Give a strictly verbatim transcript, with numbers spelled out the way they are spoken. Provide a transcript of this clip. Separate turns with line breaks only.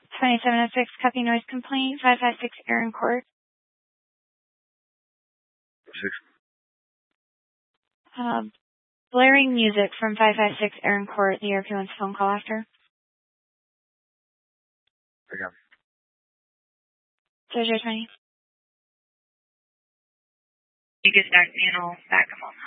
twenty-seven oh six, copy noise complaint, five five six Aaron Court.
Six.
Uh, blaring music from five five six Aaron Court. The airplane wants a phone call after.
Again.
Treasure twenty.
You get that panel back up on.